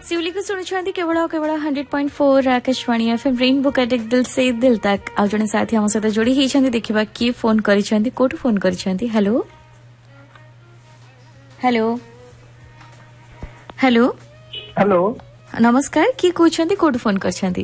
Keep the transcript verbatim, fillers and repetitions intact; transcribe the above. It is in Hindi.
शिवली को सुनुछंती केवल केवल hundred point four Akashvani FM rainbow कटेक दिल से दिल तक आ जने साथी हम सहित जोड़ी होइछंती देखिबा की phone करिछंती कोठु phone करिछंती hello hello hello hello नमस्कार की कहउछंती कोठु फोन करिछंती